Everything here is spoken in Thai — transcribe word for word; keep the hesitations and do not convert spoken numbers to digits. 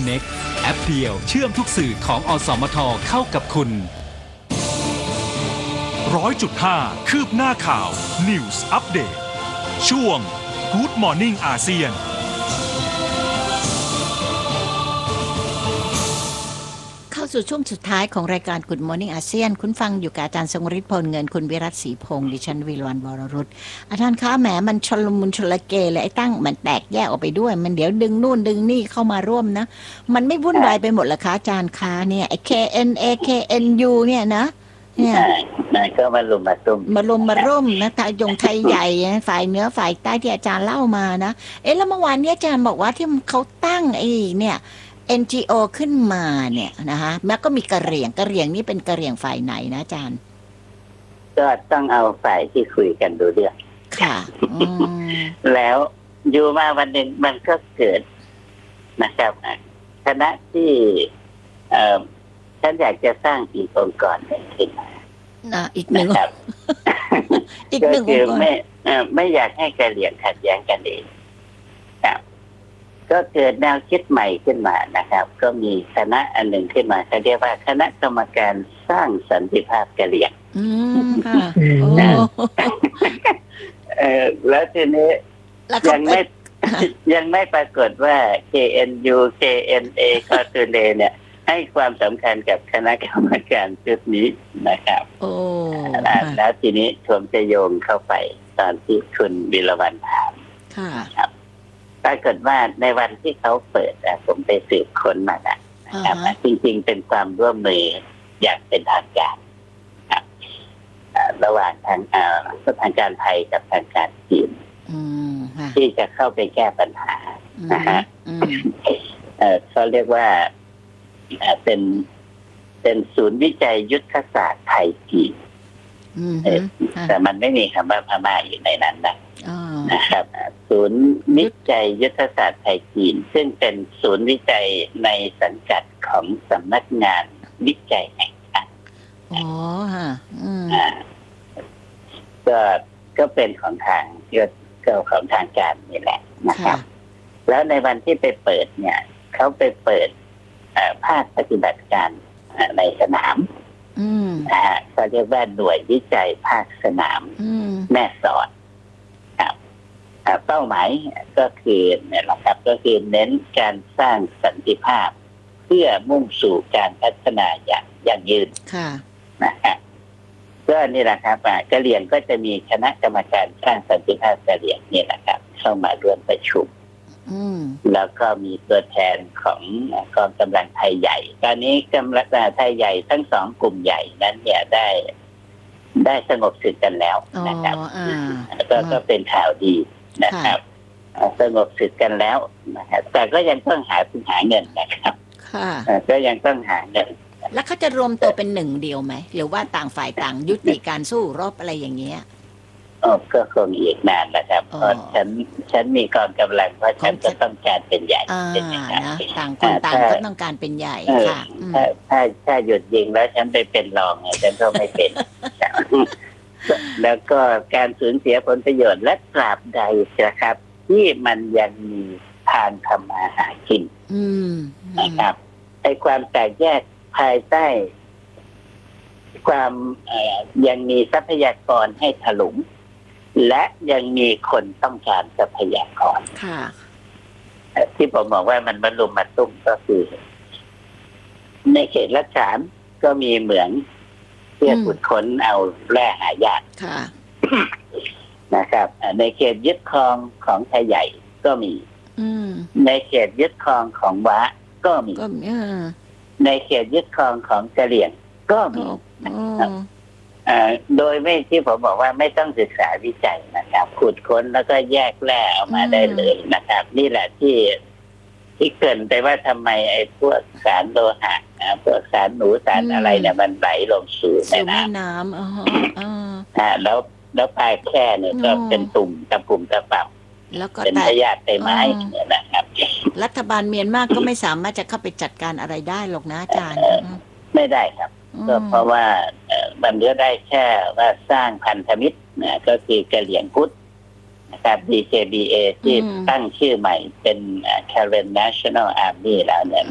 Connect แอปเดียวเชื่อมทุกสื่อของอสมทเข้ากับคุณร้อยจุดห้าคืบหน้าข่าว News Update ช่วง Good Morning อาเซียนเข้าสู่ช่วงสุดท้ายของรายการ Good Morning อาเซียนคุณฟังอยู่กับอาจารย์ทรงฤทธิ์พลเงินคุณวิรัตศรีพงษ์ดิฉันวีรวรรณวรรุตอาจารย์คะแหมมันชลมุนชลเกเลยไอ้ตั้งมันแตกแยกออกไปด้วยมันเดี๋ยวดึงนู่นดึงนี่เข้ามาร่วมนะมันไม่วุ่นวายไปหมดเหรอคะอาจารย์คะเนี่ยไอ้ เค เอ็น เอ เค เอ็น ยู เนี่ยนะเนี่ยมันก็มาลุมมาตุ้มมาลุมมาร่มนะทายงไทยใหญ่ฝ่ายเหนือฝ่ายใต้ที่อาจารย์เล่ามานะเอ๊ะแล้วเมื่อวานนี้อาจารย์บอกว่าที่เขาตั้งไอ้เนี่ยเอ็น จี โอ ขึ้นมาเนี่ยนะคะแล้วก็มีกระเหรี่ยงกระเหรี่ยงนี่เป็นกระเหรี่ยงฝ่ายไหนนะอาจารย์ก็ต้องเอาฝ่ายที่คุยกันดูเรื่องค่ะแล้วอยู่มาวันหนึ่งมันก็เกิดนะครับคณะที่เอ่อฉันอยากจะสร้างอีกองค์กรหนึ่งขึ้นมาอีกหนึ่งครับอีกหนึ่งองค์กรไม่ไม่อยากให้กระเหรี่ยงขัดแย้งกันเองครับก็เกิดแนวคิดใหม่ขึ้นมานะครับก็มีคณะอันหนึ่งขึ้นมาเขาเรียกว่าคณะกรรมการสร้างสันติภาพกะเหรี่ยงอืมค่ะเออแล้วทีนี้ยังไม่ยังไม่ปรากฏว่า เค เอ็น ยู เค เอ็น เอ คอตูเลเนี่ยให้ความสำคัญกับคณะกรรมการชุดนี้นะครับโอ้แล้วทีนี้ชมจะโยงเข้าไปตอนที่คุณวิรวรรณถามค่ะครับปรากฏว่าในวันที่เขาเปิดผมไปสืบค้นมาแล้วนะครับจริงๆเป็นความร่วมมืออย่างเป็นทางการครับระหว่างทางทางการไทยกับทางการจีนที่จะเข้าไปแก้ปัญหานะฮะเขาเรียกว่าเป็นเป็นศูนย์วิจัยยุทธศาสตร์ไทยจีนแต่มันไม่มีคำว่าพม่าอยู่ในนั้นนะนะครับศูนย์วิจัยยุทธศาสตร์ไทยจีนซึ่งเป็นศูนย์วิจัยในสังกัดของสำนักงานวิจัยแห่งชาติอ๋อฮะก็ก็เป็นของทางก็ของทางการนี่แหละนะครับแล้วในวันที่ไปเปิดเนี่ยเขาไปเปิดภาคปฏิบัติการในสนามนะฮะเขาเรียกว่าหน่วยวิจัยภาคสนามแม่สอดครับเป้าหมายก็คือเนี่ยแหละครับก็คือเน้นการสร้างสันติภาพเพื่อมุ่งสู่การพัฒนาอย่างยั่งยืนนะฮะก็นี่แหละครับกะเหรี่ยงก็จะมีคณะกรรมการสร้างสันติภาพกะเหรี่ยงนี่แหละครับเข้ามาร่วมประชุมแล้วก็มีตัวแทนของกองกำลังไทยใหญ่ตอนนี้กำลังไทยใหญ่ทั้งสองกลุ่มใหญ่นั้นเนี่ยได้ได้สงบศึกกันแล้วนะครับก็ก็เป็นข่าวดีนะครับสงบศึกกันแล้วนะครับแต่ก็ยังต้องหาหาเงินนะครับก็ยังต้องหาเงินแล้วเขาจะรวมตัวเป็นหนึ่งเดียวไหมหรือว่าต่างฝ่ายต่างยุติการสู้รบอะไรอย่างเงี้ยอ๋อก็คงอีกนานนะครับเพราะฉันฉันมีกองกำลังเพราะฉันจะต้องการเป็นใหญ่เป็นอย่างนั้นต่างคนต่างก็ต้องการเป็นใหญ่ค่ะถ้าถ้าถ้าหยุดยิงแล้วฉันไปเป็นรองฉันก็ไม่เป็นแล้วก็การสูญเสียผลประโยชน์และตราบใดนะครับที่มันยังมีทางทำมาหากินนะครับไอ้ความแตกแยกภายใต้ความยังมีทรัพยากรให้ถลุงและยังมีคนต้องการทรัพยากรที่ผมบอกว่ามันบรรลุมาตุ้มก็คือในเขตละฉานก็มีเหมืองเพื่อขุดค้นเอาแร่หายากนะครับในเขตยึดครองของไทยใหญ่ก็มีในเขตยึดครองของวะก็มีในเขตยึดครองของกะเหรี่ยงก็มีโดยไม่ที่ผมบอกว่าไม่ต้องศึกษาวิจัยนะครับขุดค้นแล้วก็แยกแร่ออกมาได้เลยนะครับนี่แหละที่ที่เกินไปว่าทำไมไอ้พวกสารโลหะพวกสารหนูสารอะไรเนี่ยมันไหลลงสู่แม่น้ำอ๋อแล้วแล้วปลายแค่เนี่ยก็เป็นตุ่มตะปุ่มตะปับแล้วก็เป็นพยาธิใบไม้เนี่ยนะครับรัฐบาลเมียนมาก็ไม่สามารถจะเข้าไปจัดการอะไรได้หรอกนะอาจารย์ไม่ได้ครับก็เพราะว่ามันก็ได้แค่ว่าสร้างพันธมิตรนะก็คือกะเหรี่ยงพุทธนะครับ ดี เค บี เอ ที่ตั้งชื่อใหม่เป็น Karen National Army แล้วเนี่ย